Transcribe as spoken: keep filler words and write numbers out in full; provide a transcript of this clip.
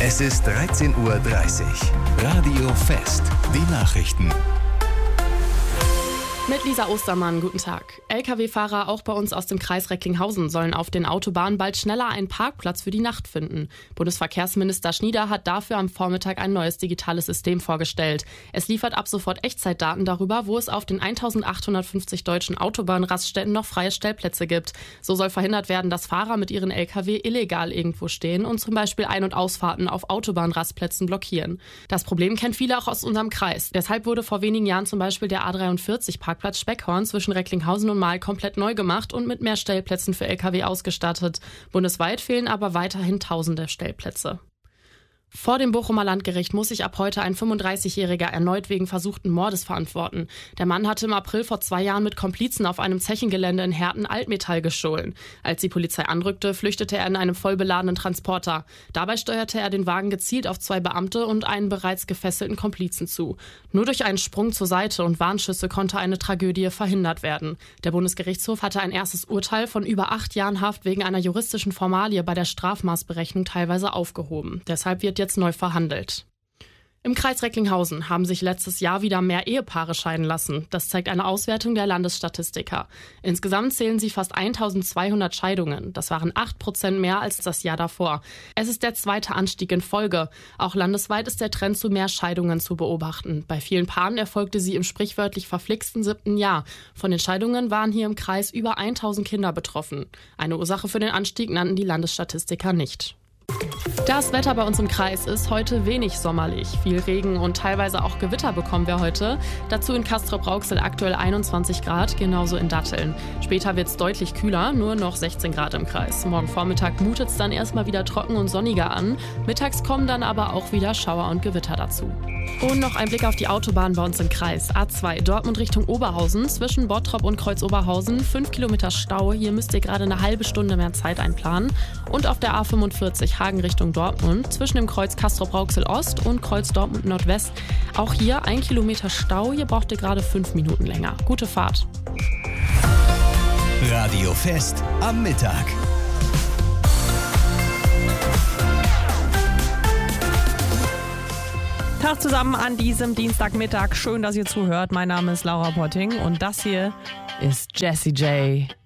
Es ist dreizehn Uhr dreißig. Radio Fest. Die Nachrichten. Mit Lisa Ostermann, guten Tag. L K W-Fahrer auch bei uns aus dem Kreis Recklinghausen sollen auf den Autobahnen bald schneller einen Parkplatz für die Nacht finden. Bundesverkehrsminister Schnieder hat dafür am Vormittag ein neues digitales System vorgestellt. Es liefert ab sofort Echtzeitdaten darüber, wo es auf den eintausendachthundertfünfzig deutschen Autobahnraststätten noch freie Stellplätze gibt. So soll verhindert werden, dass Fahrer mit ihren L K W illegal irgendwo stehen und zum Beispiel Ein- und Ausfahrten auf Autobahnrastplätzen blockieren. Das Problem kennt viele auch aus unserem Kreis. Deshalb wurde vor wenigen Jahren zum Beispiel der A dreiundvierzig Parkplatz Parkplatz Speckhorn zwischen Recklinghausen und Mahl komplett neu gemacht und mit mehr Stellplätzen für L K W ausgestattet. Bundesweit fehlen aber weiterhin tausende Stellplätze. Vor dem Bochumer Landgericht muss sich ab heute ein fünfunddreißigjähriger erneut wegen versuchten Mordes verantworten. Der Mann hatte im April vor zwei Jahren mit Komplizen auf einem Zechengelände in Herten Altmetall gestohlen. Als die Polizei anrückte, flüchtete er in einem vollbeladenen Transporter. Dabei steuerte er den Wagen gezielt auf zwei Beamte und einen bereits gefesselten Komplizen zu. Nur durch einen Sprung zur Seite und Warnschüsse konnte eine Tragödie verhindert werden. Der Bundesgerichtshof hatte ein erstes Urteil von über acht Jahren Haft wegen einer juristischen Formalie bei der Strafmaßberechnung teilweise aufgehoben. Deshalb wird jetzt neu verhandelt. Im Kreis Recklinghausen haben sich letztes Jahr wieder mehr Ehepaare scheiden lassen. Das zeigt eine Auswertung der Landesstatistiker. Insgesamt zählen sie fast eintausendzweihundert Scheidungen. Das waren acht Prozent mehr als das Jahr davor. Es ist der zweite Anstieg in Folge. Auch landesweit ist der Trend zu mehr Scheidungen zu beobachten. Bei vielen Paaren erfolgte sie im sprichwörtlich verflixten siebten Jahr. Von den Scheidungen waren hier im Kreis über tausend Kinder betroffen. Eine Ursache für den Anstieg nannten die Landesstatistiker nicht. Das Wetter bei uns im Kreis ist heute wenig sommerlich. Viel Regen und teilweise auch Gewitter bekommen wir heute. Dazu in Castrop-Rauxel aktuell einundzwanzig Grad, genauso in Datteln. Später wird es deutlich kühler, nur noch sechzehn Grad im Kreis. Morgen Vormittag mutet es dann erstmal wieder trocken und sonniger an. Mittags kommen dann aber auch wieder Schauer und Gewitter dazu. Und noch ein Blick auf die Autobahn bei uns im Kreis. A zwei Dortmund Richtung Oberhausen, zwischen Bottrop und Kreuz-Oberhausen. fünf Kilometer Stau, hier müsst ihr gerade eine halbe Stunde mehr Zeit einplanen. Und auf der A fünfundvierzig Hagen Richtung Dortmund, zwischen dem Kreuz Castrop-Rauxel Ost und Kreuz Dortmund Nordwest. Auch hier ein Kilometer Stau, hier braucht ihr gerade fünf Minuten länger. Gute Fahrt. Radio Fest am Mittag. Tag zusammen an diesem Dienstagmittag. Schön, dass ihr zuhört. Mein Name ist Laura Potting und das hier ist Jessie J.